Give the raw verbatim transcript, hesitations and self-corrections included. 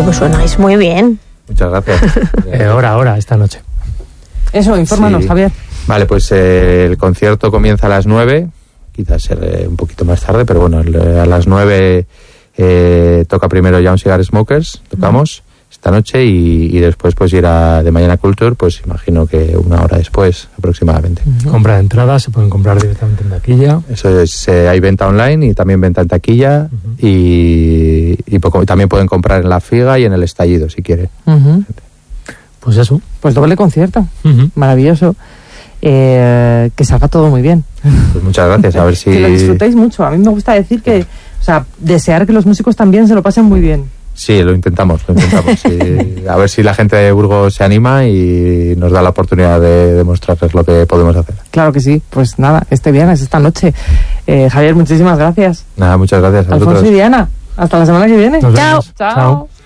Oye, pues sonáis muy bien. Muchas gracias. eh, hora, hora, esta noche. Eso, infórmanos, sí. Javier. Vale, pues eh, el concierto comienza a las nueve, quizás ser eh, un poquito más tarde, pero bueno, el, a las nueve eh, toca primero Young Cigar Smokers, tocamos uh-huh. esta noche y, y después pues irá de Mañana Culture, pues imagino que una hora después aproximadamente. Uh-huh. Compra de entradas, se pueden comprar directamente en taquilla. Eso es, eh, hay venta online y también venta en taquilla uh-huh. y, y poco, también pueden comprar en La Figa y en El Estallido si quieren. Uh-huh. Pues eso. Pues doble concierto, uh-huh. maravilloso. Eh, que salga todo muy bien. Pues muchas gracias, a ver si... Que lo disfrutéis mucho. A mí me gusta decir que, o sea, desear que los músicos también se lo pasen muy bien. Sí, lo intentamos, lo intentamos. Sí. A ver si la gente de Burgos se anima y nos da la oportunidad de demostrarles lo que podemos hacer. Claro que sí. Pues nada, este viernes, esta noche. Eh, Javier, muchísimas gracias. Nada, muchas gracias a Alfonso vosotros. y Diana, hasta la semana que viene. Nos Chao. vemos. Chao. Chao.